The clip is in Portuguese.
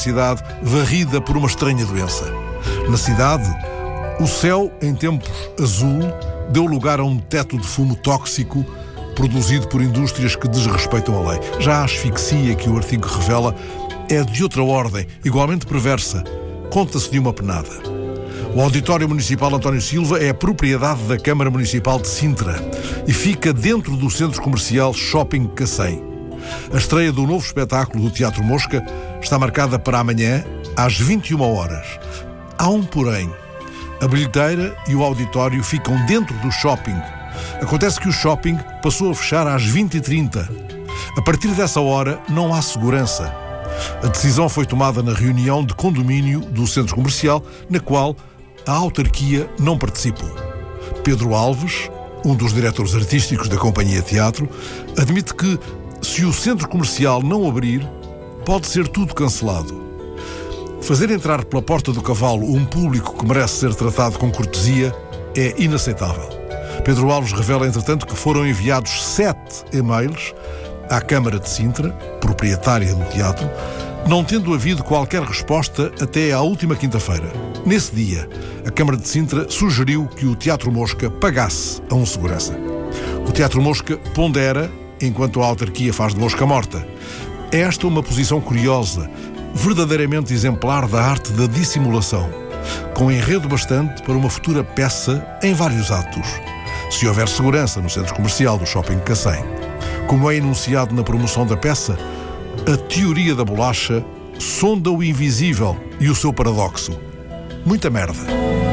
cidade varrida por uma estranha doença. Na cidade, o céu, em tempos azul, deu lugar a um teto de fumo tóxico produzido por indústrias que desrespeitam a lei. Já a asfixia que o artigo revela é de outra ordem, igualmente perversa. Conta-se de uma penada. O Auditório Municipal António Silva é a propriedade da Câmara Municipal de Sintra e fica dentro do centro comercial Shopping Cacém. A estreia do novo espetáculo do Teatro Mosca está marcada para amanhã, às 21 horas. Há um porém. A bilheteira e o auditório ficam dentro do shopping. Acontece que o shopping passou a fechar às 20h30. A partir dessa hora, não há segurança. A decisão foi tomada na reunião de condomínio do centro comercial, na qual a autarquia não participou. Pedro Alves, um dos diretores artísticos da Companhia Teatro, admite que, se o centro comercial não abrir, pode ser tudo cancelado. Fazer entrar pela porta do cavalo um público que merece ser tratado com cortesia é inaceitável. Pedro Alves revela, entretanto, que foram enviados 7 e-mails à Câmara de Sintra, proprietária do teatro, não tendo havido qualquer resposta até à última quinta-feira. Nesse dia, a Câmara de Sintra sugeriu que o Teatro Mosca pagasse a um segurança. O Teatro Mosca pondera, enquanto a autarquia faz de mosca morta. É esta uma posição curiosa, verdadeiramente exemplar da arte da dissimulação, com enredo bastante para uma futura peça em vários atos, se houver segurança no centro comercial do Shopping Cacém. Como é enunciado na promoção da peça, a teoria da bolacha sonda o invisível e o seu paradoxo. Muita merda.